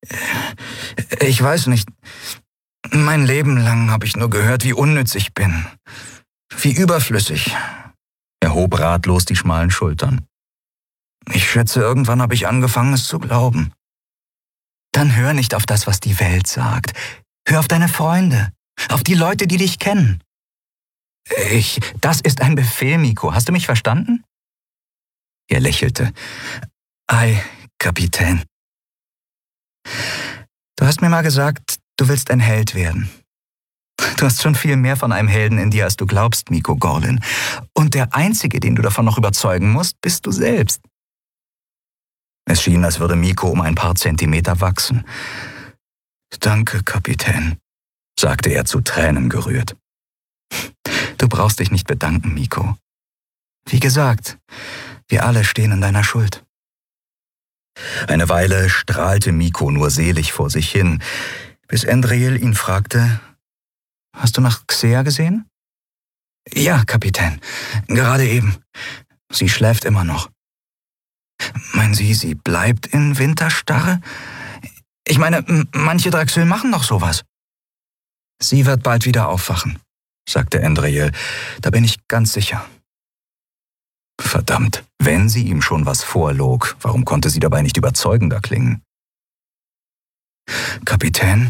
Ich weiß nicht. Mein Leben lang habe ich nur gehört, wie unnütz ich bin. Wie überflüssig. Er hob ratlos die schmalen Schultern. Ich schätze, irgendwann habe ich angefangen, es zu glauben. Dann hör nicht auf das, was die Welt sagt. Hör auf deine Freunde, auf die Leute, die dich kennen. Das ist ein Befehl, Miko. Hast du mich verstanden? Er lächelte. Ei, Kapitän. Du hast mir mal gesagt, du willst ein Held werden. Du hast schon viel mehr von einem Helden in dir, als du glaubst, Miko Gorlin. Und der Einzige, den du davon noch überzeugen musst, bist du selbst. Es schien, als würde Miko um ein paar Zentimeter wachsen. Danke, Kapitän, sagte er zu Tränen gerührt. Du brauchst dich nicht bedanken, Miko. Wie gesagt, wir alle stehen in deiner Schuld. Eine Weile strahlte Miko nur selig vor sich hin, bis Endriel ihn fragte, »Hast du nach Xea gesehen?« »Ja, Kapitän, gerade eben. Sie schläft immer noch.« »Meinen Sie, sie bleibt in Winterstarre? Ich meine, manche Draxyl machen doch sowas.« »Sie wird bald wieder aufwachen«, sagte Endriel. »Da bin ich ganz sicher.« Verdammt, wenn sie ihm schon was vorlog, warum konnte sie dabei nicht überzeugender klingen? »Kapitän,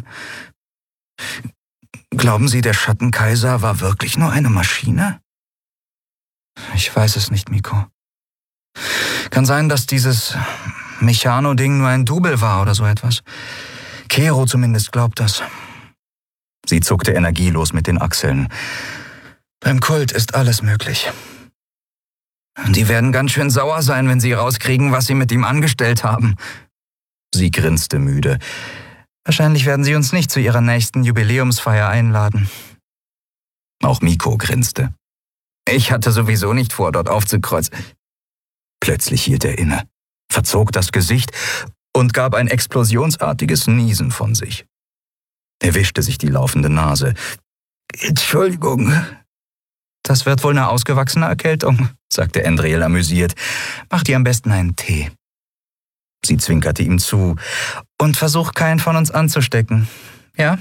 glauben Sie, der Schattenkaiser war wirklich nur eine Maschine?« »Ich weiß es nicht, Miko. Kann sein, dass dieses Mechano-Ding nur ein Double war oder so etwas. Kero zumindest glaubt das.« Sie zuckte energielos mit den Achseln. »Beim Kult ist alles möglich. Die werden ganz schön sauer sein, wenn sie rauskriegen, was sie mit ihm angestellt haben.« Sie grinste müde. »Wahrscheinlich werden sie uns nicht zu ihrer nächsten Jubiläumsfeier einladen.« Auch Miko grinste. »Ich hatte sowieso nicht vor, dort aufzukreuzen.« Plötzlich hielt er inne, verzog das Gesicht und gab ein explosionsartiges Niesen von sich. Er wischte sich die laufende Nase. »Entschuldigung.« »Das wird wohl eine ausgewachsene Erkältung«, sagte Endriel amüsiert. »Mach dir am besten einen Tee.« Sie zwinkerte ihm zu. »Und versuch, keinen von uns anzustecken. Ja?«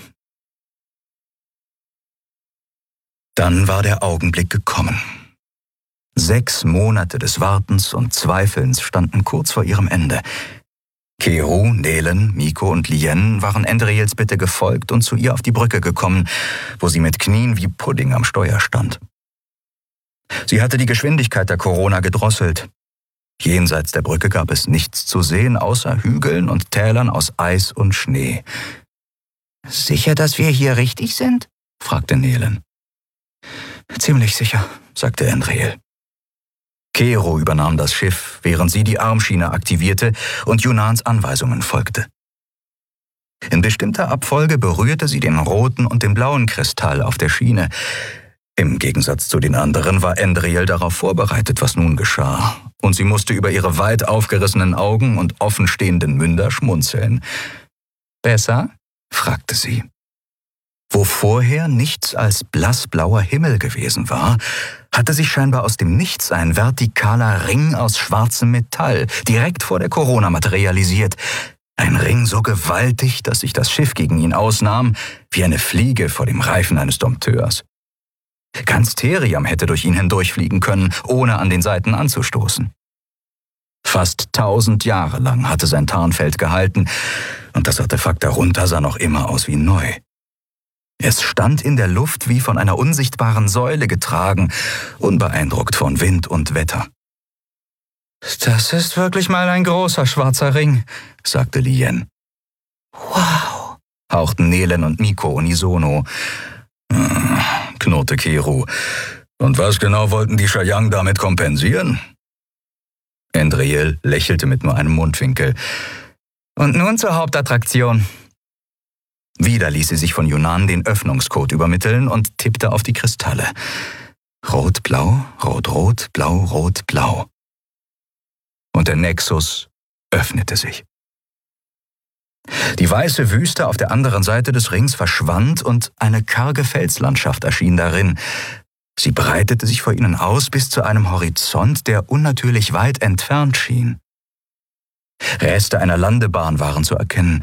Dann war der Augenblick gekommen. 6 Monate des Wartens und Zweifelns standen kurz vor ihrem Ende. Kero, Nelen, Miko und Lien waren Endriels Bitte gefolgt und zu ihr auf die Brücke gekommen, wo sie mit Knien wie Pudding am Steuer stand. Sie hatte die Geschwindigkeit der Corona gedrosselt. Jenseits der Brücke gab es nichts zu sehen, außer Hügeln und Tälern aus Eis und Schnee. »Sicher, dass wir hier richtig sind?« fragte Nelen. »Ziemlich sicher«, sagte Endriel. Kero übernahm das Schiff, während sie die Armschiene aktivierte und Junans Anweisungen folgte. In bestimmter Abfolge berührte sie den roten und den blauen Kristall auf der Schiene. Im Gegensatz zu den anderen war Endriel darauf vorbereitet, was nun geschah, und sie musste über ihre weit aufgerissenen Augen und offenstehenden Münder schmunzeln. »Besser?« fragte sie. Wo vorher nichts als blassblauer Himmel gewesen war, hatte sich scheinbar aus dem Nichts ein vertikaler Ring aus schwarzem Metall direkt vor der Corona materialisiert. Ein Ring so gewaltig, dass sich das Schiff gegen ihn ausnahm, wie eine Fliege vor dem Reifen eines Dompteurs. Ganz Theriam hätte durch ihn hindurchfliegen können, ohne an den Seiten anzustoßen. Fast 1000 Jahre lang hatte sein Tarnfeld gehalten, und das Artefakt darunter sah noch immer aus wie neu. Es stand in der Luft wie von einer unsichtbaren Säule getragen, unbeeindruckt von Wind und Wetter. »Das ist wirklich mal ein großer schwarzer Ring«, sagte Lien. »Wow«, hauchten Nelen und Miko unisono. Knurrte Kero. »Und was genau wollten die Shayang damit kompensieren?« Endriel lächelte mit nur einem Mundwinkel. »Und nun zur Hauptattraktion.« Wieder ließ sie sich von Yunan den Öffnungscode übermitteln und tippte auf die Kristalle. Rot-Blau, Rot-Rot, Blau, Rot, Blau. Und der Nexus öffnete sich. Die weiße Wüste auf der anderen Seite des Rings verschwand und eine karge Felslandschaft erschien darin. Sie breitete sich vor ihnen aus bis zu einem Horizont, der unnatürlich weit entfernt schien. Reste einer Landebahn waren zu erkennen,